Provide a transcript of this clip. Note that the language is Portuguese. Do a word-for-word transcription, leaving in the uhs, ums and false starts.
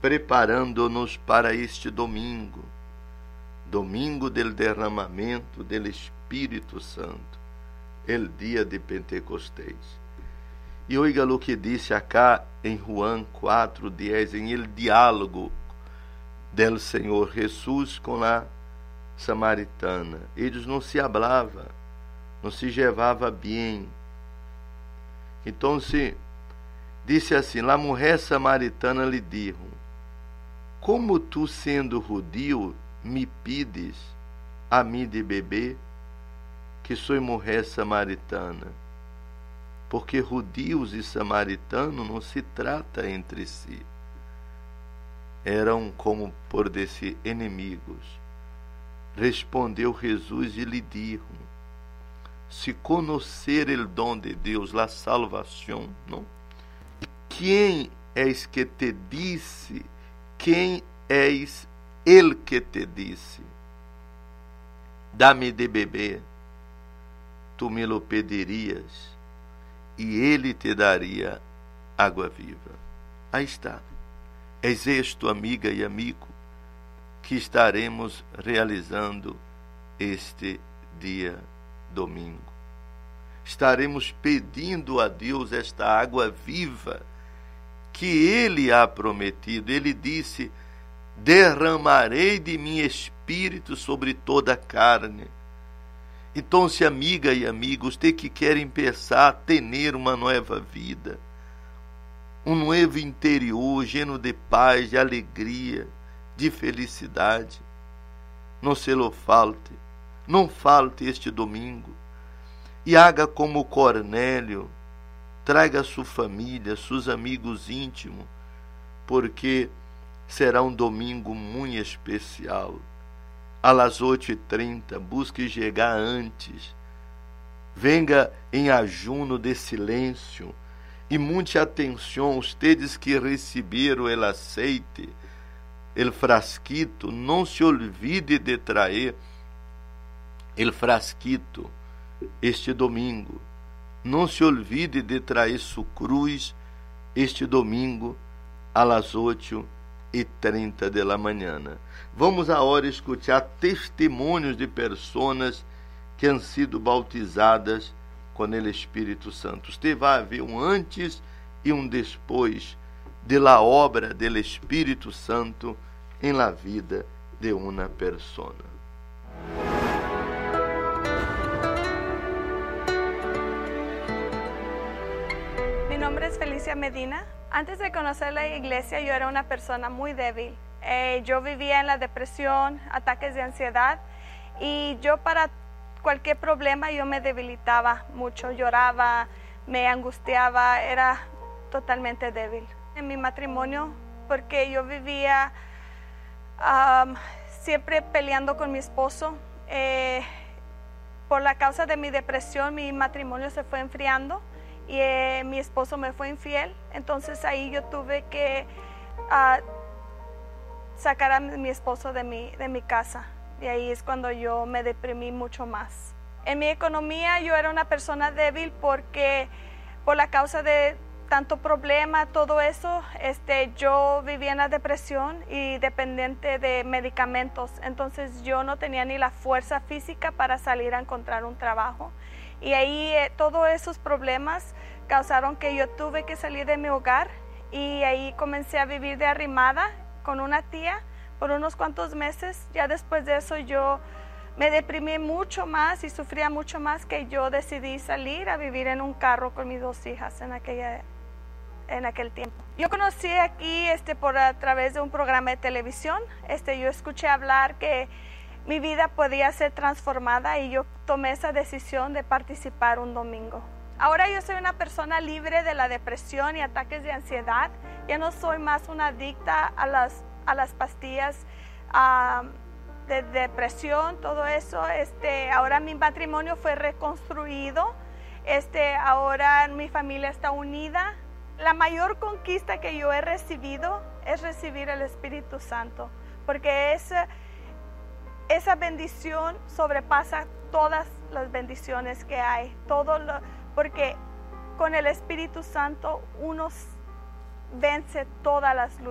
preparando-nos para este domingo, domingo del derramamento del Espírito Santo, el dia de Pentecostés. E oiga o que disse acá em Juan quatro, dez, em el diálogo del Senhor Jesus com a samaritana. Eles não se hablava, não se llevava bem. Então se disse assim, la mulher samaritana lhe dijo, como tu sendo judio me pides a mim de beber, que sou mulher samaritana? Porque judios e samaritanos não se trata entre si. Eram como por dizer inimigos. Respondeu Jesus e lhe dijo, se conhecer el dom de Deus, la salvação, não? Quem és que te disse? Quem és el que te disse? Dá-me de beber. Tu me lo pedirias e ele te daria água viva. Aí está. És isto, amiga e amigo, que estaremos realizando este dia domingo. Estaremos pedindo a Deus esta água viva que Ele ha prometido. Ele disse, derramarei de mim espírito sobre toda a carne. Então, se amiga e amigos, você que querem pensar, ter uma nova vida, um novo interior, lleno de paz, de alegria, de felicidade, não se lo falte, não falte este domingo, e haga como Cornélio, traga sua família, seus amigos íntimos, porque será um domingo muito especial. Às oito e trinta, busque chegar antes. Venga em ajuno de silêncio e muite atenção, ustedes que receberam o aceite, el frasquito, não se olvide de trazer el frasquito este domingo. Não se olvide de trazer sua cruz este domingo às oito e trinta de la manhã. Vamos agora escutar testemunhos de pessoas que han sido bautizadas com o Espírito Santo. Você vai ver um antes e um depois de la obra do Espírito Santo em la vida de uma persona. Mi nombre es Felicia Medina. Antes de conocer la iglesia, yo era una persona muy débil. Eh, yo vivía en la depresión, ataques de ansiedad, y yo para cualquier problema yo me debilitaba mucho, lloraba, me angustiaba, era totalmente débil. En mi matrimonio, porque yo vivía um, siempre peleando con mi esposo, eh, por la causa de mi depresión, mi matrimonio se fue enfriando. Y eh, mi esposo me fue infiel, entonces ahí yo tuve que uh, sacar a mi esposo de mi, de mi casa, y ahí es cuando yo me deprimí mucho más. En mi economía yo era una persona débil porque por la causa de tanto problema, todo eso, este, yo vivía en la depresión y dependiente de medicamentos, entonces yo no tenía ni la fuerza física para salir a encontrar un trabajo. Y ahí eh, todos esos problemas causaron que yo tuve que salir de mi hogar, y ahí comencé a vivir de arrimada con una tía por unos cuantos meses. Ya después de eso yo me deprimí mucho más y sufría mucho más, que yo decidí salir a vivir en un carro con mis dos hijas en, aquella, en aquel tiempo. Yo conocí aquí este, por a través de un programa de televisión. Este, yo escuché hablar que mi vida podía ser transformada, y yo tomé esa decisión de participar un domingo. Ahora yo soy una persona libre de la depresión y ataques de ansiedad. Ya no soy más una adicta a las, a las pastillas uh, de depresión, todo eso. Este, ahora mi matrimonio fue reconstruido. Este, ahora mi familia está unida. La mayor conquista que yo he recibido es recibir el Espíritu Santo, porque es... esa bendición sobrepasa todas las bendiciones que hay, todo lo, porque con el Espíritu Santo uno vence todas las luchas.